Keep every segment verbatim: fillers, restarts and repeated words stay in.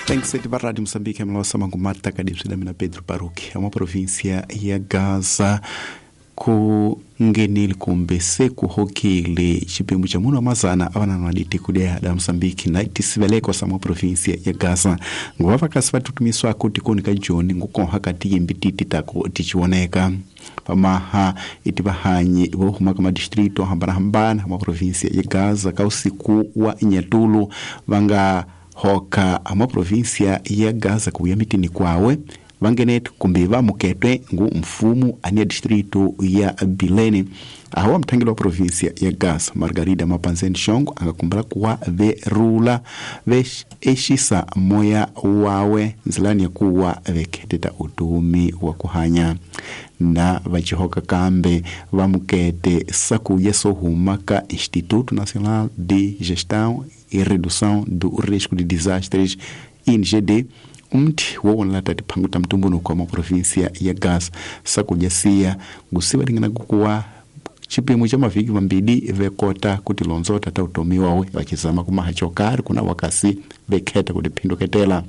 Tengiseti ba Rádio Moçambique mlosa mangumata kadipsida mina Pedro Paruki ama província ya Gaza ku ngenili kumbese kuhokile chipembu cha muno amazana abana nwaditi kudea da Moçambique na itisibeleko sama província ya Gaza ngwava kasi tutumiswa kuti konika joni ngukonha kati yimbititi tako tichioneka pamaha itibahanyi bohuma kama distrito hambana hambana ama província ya Gaza kausiku wa Inyatulu vanga hoka ama província ya Gaza kuya mitini kwawe vangenet kumbiva muketwe ngu mfumu ania distrito ya Bilene ahawa mtangilo wa província ya Gaza Margarida Mapanzen Shongo angakumbala kuwa ve rula ve eshisa moya wawe nzilani ya kuwa veketeta utumi wa kuhanya na vachihoka kambe vamukete saku yeso humaka Instituto Nacional de Gestão e Redução do Risco de Desastres I N G D umti wawona tati panguta mtumbuno kwa província ya Gaza sakujasia gusiba ringana kukuwa chipimo cha maviki mambidi vekota kuti lonzo tata utomi wawe wakizama kumaha chokari kuna wakasi veketa kuti pindoketela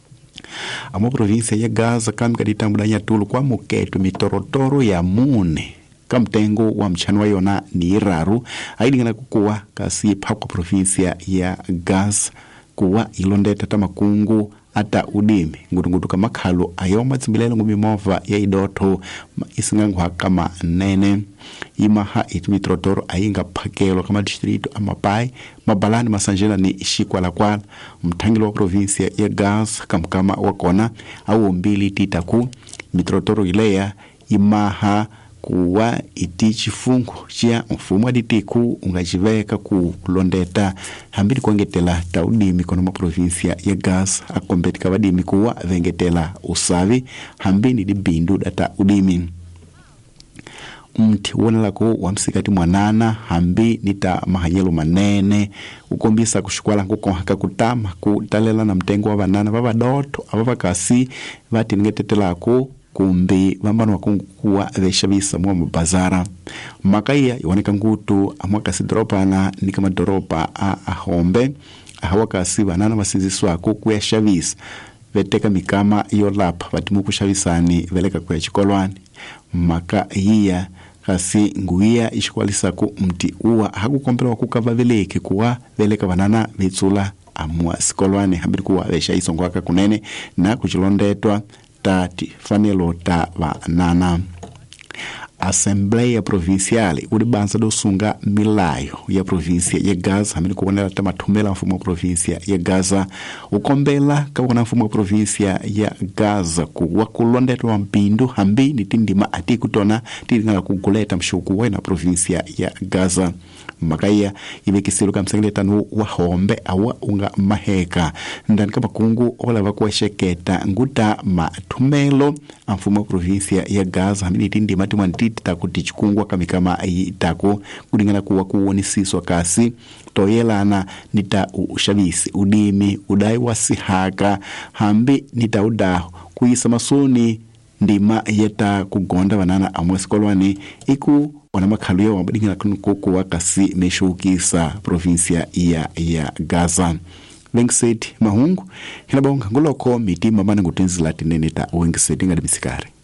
ama província ya Gaza kamika ditambudanya tulu kwa muketu mitorotoro ya mune kamtengo wa mchano yona ni iraru aidingana kukuwa kasi pakwa província ya Gaza kuwa ilondeta tamakungu ata udimi ngutungutu kama khalo ayoma tsimbilelo ngumimova ya idoto isingangu kama nene imaha itimitrotoro ayinga pakelo kama distrito amapai mabalani masanjela ni ishikwa la kwala mtangilo wa província ya Gaza kamkama wakona au mbili titaku mitrotoro ileya imaha kuwa itichi fungu chia mfumu wa ditiku ungajiveka kulondeta hambili kuangetela taudimi kono ma província ya Gaza akombetika wadimi kuwa vengetela usavi hambini di bindu data udimi mti wona lako wamsikati mwanana hambi nita mahanyelo manene ukombisa kushikwala kukonhaka kutama kutalela na mtengo wa banana baba doto ababa kasi vati ngetetelako kumbi vambano wakungukuwa veshavisa mwa mbazara makaya iwaneka ngutu amwakasi dropana ni kama doropa a ahombe ahawakasi banana wasinziswa kukuya shavisa veteka mikama yolapa vatimuku shavisani veleka kuya chikolwani maka hiya kasi nguia ishikwalisa ku mti uwa hakukompela wakukava veleke kuwa veleka banana vitsula amwa sikolwani hambiri kuwa vesha isongwaka kunene na kuchilondetwa tati fanelo ta banana Assembleia Provincial ulibanza dosunga milayo ya província ya Gaza hamini kuwanela tamatumela mfumo wa província ya Gaza ukombela kawana mfumo wa província ya Gaza kuwa kulondetwa wa mpindu hambi nitindima ati kutona tiringala kuguleta mshuku wa na província ya Gaza makaya imekisilu kamsangileta nu wahombe awa unga maheka ndani kama kungu ola wakuwa sheketa nguta matumelo mfumo wa província ya Gaza hamini nitindima timuanti takuti chikungwa kamikama itako kulingana kuwa kuonisiswa kasi toyelana nita ushavisi udimi udai wasihaka hambi nita udaho kuisa masoni ndima yeta kugonda banana amwesikolwani iku wana makhalu ya wabadingina kuku wakasi meshukisa província ya ya Gaza Lengiseti mahungu hinabonga ngoloko mitima bana ngutenzi latinene ta wengiseti ngadibisikari